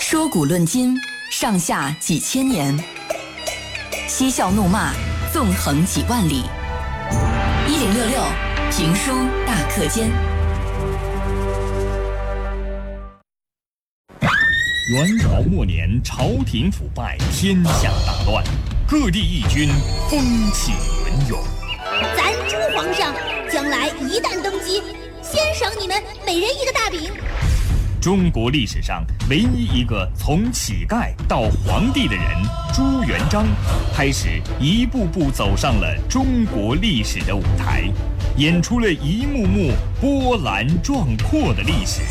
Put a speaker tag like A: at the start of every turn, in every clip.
A: 说古论今，上下几千年；嬉笑怒骂，纵横几万里。1066评书大课间。
B: 元朝末年，朝廷腐败，天下大乱，各地义军风起云涌。
C: 咱朱皇上将来一旦登基，先赏你们每人一个大饼。
B: 中国历史上唯一一个从乞丐到皇帝的人朱元璋，开始一步步走上了中国历史的舞台，演出了一幕幕波澜壮阔的历史。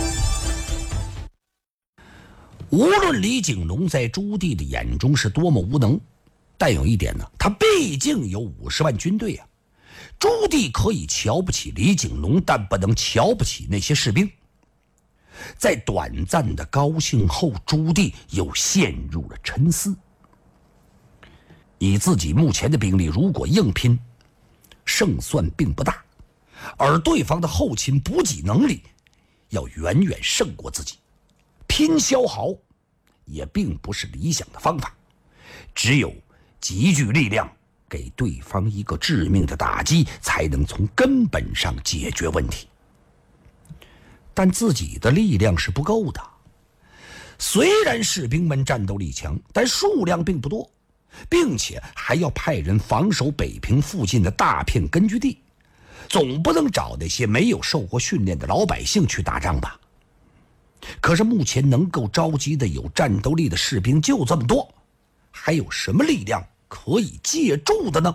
D: 无论李景龙在朱棣的眼中是多么无能，但有一点呢，他毕竟有50万军队啊。朱棣可以瞧不起李景龙，但不能瞧不起那些士兵。在短暂的高兴后，朱棣又陷入了沉思。以自己目前的兵力，如果硬拼，胜算并不大，而对方的后勤补给能力要远远胜过自己，拼消耗也并不是理想的方法，只有集聚力量，给对方一个致命的打击，才能从根本上解决问题。但自己的力量是不够的，虽然士兵们战斗力强，但数量并不多，并且还要派人防守北平附近的大片根据地，总不能找那些没有受过训练的老百姓去打仗吧。可是目前能够召集的有战斗力的士兵就这么多，还有什么力量可以借助的呢？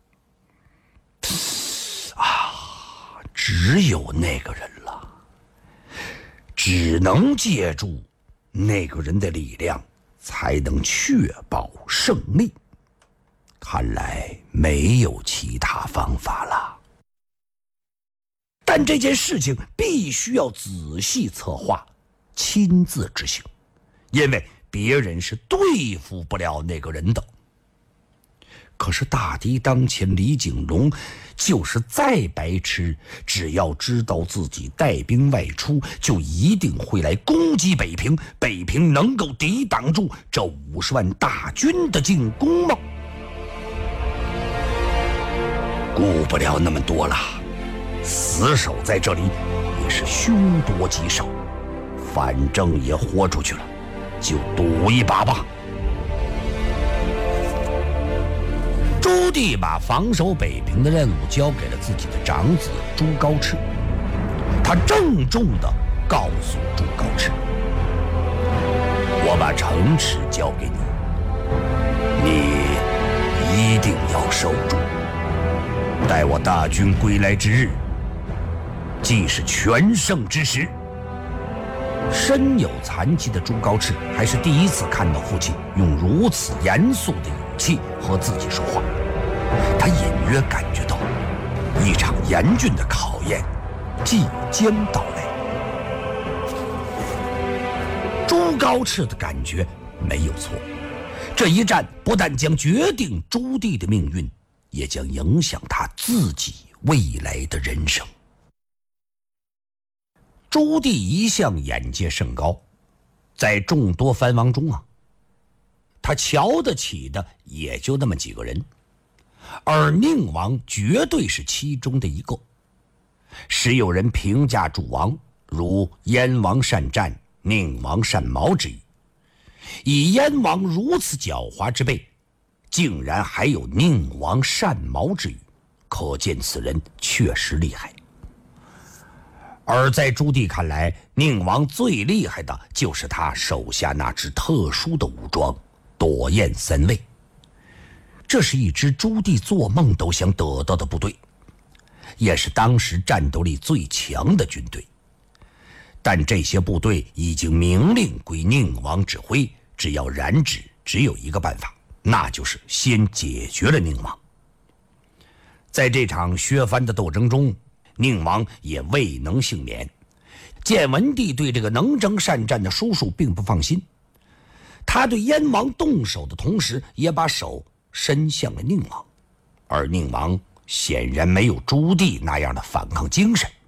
D: 只有那个人了，只能借助那个人的力量，才能确保胜利。看来没有其他方法了。但这件事情必须要仔细策划，亲自执行，因为别人是对付不了那个人的。可是大敌当前，李景龙就是再白痴，只要知道自己带兵外出，就一定会来攻击北平。北平能够抵挡住这50万大军的进攻吗？顾不了那么多了，死守在这里也是凶多吉少，反正也豁出去了，就赌一把吧。朱棣把防守北平的任务交给了自己的长子朱高炽，他郑重地告诉朱高炽：我把城池交给你，你一定要守住。待我大军归来之日，既是全胜之时。身有残疾的朱高炽还是第一次看到父亲用如此严肃的语气和自己说话，他隐约感觉到一场严峻的考验即将到来。朱高炽的感觉没有错，这一战不但将决定朱棣的命运，也将影响他自己未来的人生。朱棣一向眼界甚高，在众多藩王中他瞧得起的也就那么几个人，而宁王绝对是其中的一个。时有人评价主王如燕王善战，宁王善谋之语，以燕王如此狡猾之辈，竟然还有宁王善谋之语，可见此人确实厉害。而在朱棣看来，宁王最厉害的就是他手下那支特殊的武装朵雁三卫。这是一支朱棣做梦都想得到的部队，也是当时战斗力最强的军队。但这些部队已经明令归宁王指挥，只要染指，只有一个办法，那就是先解决了宁王。在这场削藩的斗争中，宁王也未能幸免。建文帝对这个能征善战的叔叔并不放心，他对燕王动手的同时，也把手伸向了宁王。而宁王显然没有朱棣那样的反抗精神，